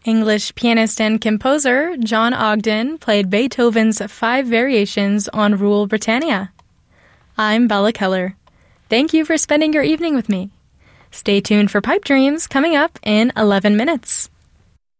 English pianist and composer John Ogden played Beethoven's 5 Variations on Rule Britannia. I'm Bella Keller. Thank you for spending your evening with me. Stay tuned for Pipe Dreams coming up in 11 minutes.